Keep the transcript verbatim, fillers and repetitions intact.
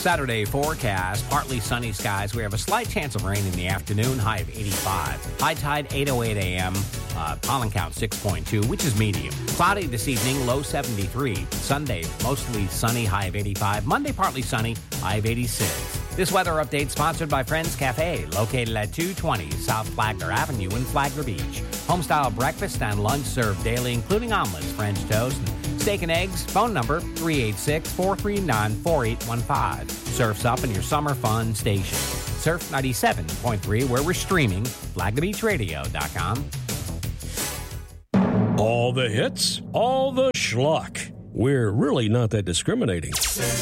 Saturday forecast, partly sunny skies. We have a slight chance of rain in the afternoon, high of eighty-five. High tide, eight oh eight a.m., uh, pollen count six point two, which is medium. Cloudy this evening, low seventy-three. Sunday, mostly sunny, high of eighty-five. Monday, partly sunny, high of eighty-six. This weather update sponsored by Friends Cafe, located at two twenty South Flagler Avenue in Flagler Beach. Homestyle breakfast and lunch served daily, including omelets, French toast, and steak and eggs. Phone number three eight six, four three nine, four eight one five. Surf's up in your summer fun station. Surf ninety-seven point three, where we're streaming, flagler beach radio dot com. All the hits, all the schlock. We're really not that discriminating.